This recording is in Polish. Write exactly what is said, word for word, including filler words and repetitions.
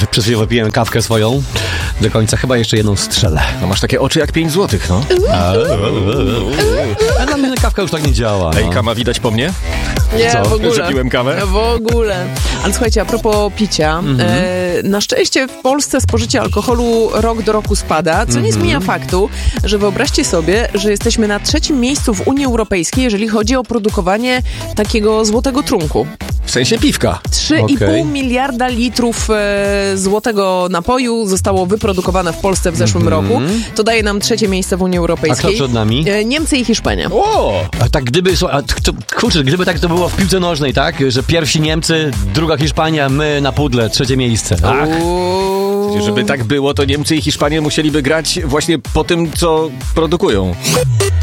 Przez chwilę wypiłem kawkę swoją. Do końca chyba jeszcze jedną strzelę. No masz takie oczy jak pięć złotych, no. A na mnie kawka już tak nie działa. Ej, No. kama widać po mnie? Nie, Co? w ogóle. Że piłem kawę? W ogóle. Ale słuchajcie, a propos picia, Mhm. e, na szczęście w Polsce spożycie alkoholu rok do roku spada, co nie Mhm. zmienia faktu, że wyobraźcie sobie, że jesteśmy na trzecim miejscu w Unii Europejskiej, jeżeli chodzi o produkowanie takiego złotego trunku. W sensie piwka. trzy i pół Okej. miliarda litrów e, złotego napoju zostało wyprodukowane w Polsce w zeszłym roku. To daje nam trzecie miejsce w Unii A Europejskiej. kto przed nami? E, Niemcy i Hiszpania. O! A tak gdyby, słuchaj, a to, kurczę, gdyby tak to było w piłce nożnej, tak? Że pierwsi Niemcy, druga Hiszpania, my na pudle, trzecie miejsce. Tak. Uuu. Żeby tak było, to Niemcy i Hiszpanie musieliby grać właśnie po tym, co produkują.